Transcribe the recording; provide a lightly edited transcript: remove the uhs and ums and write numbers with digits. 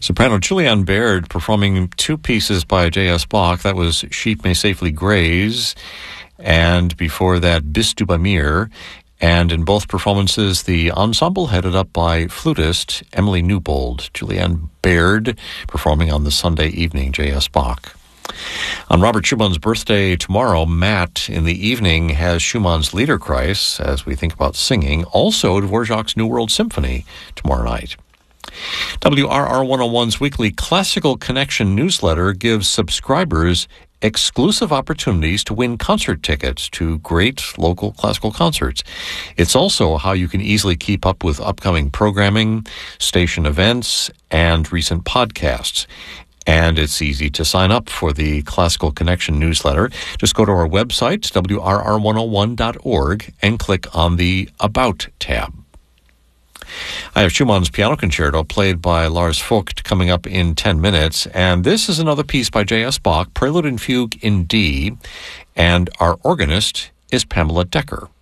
Soprano Julianne Baird performing two pieces by J.S. Bach. That was Sheep May Safely Graze, and before that, Bis du bei mir. And in both performances, the ensemble headed up by flutist Emily Newbold. Julianne Baird performing on the Sunday evening, J.S. Bach. On Robert Schumann's birthday tomorrow, Matt in the evening has Schumann's Liederkreis, as we think about singing. Also, Dvorak's New World Symphony tomorrow night. WRR 101's weekly Classical Connection newsletter gives subscribers exclusive opportunities to win concert tickets to great local classical concerts. It's also how you can easily keep up with upcoming programming, station events, and recent podcasts. And it's easy to sign up for the Classical Connection newsletter. Just go to our website, wrr101.org, and click on the About tab. I have Schumann's Piano Concerto played by Lars Vogt coming up in 10 minutes, and this is another piece by J.S. Bach, Prelude and Fugue in D, and our organist is Pamela Decker.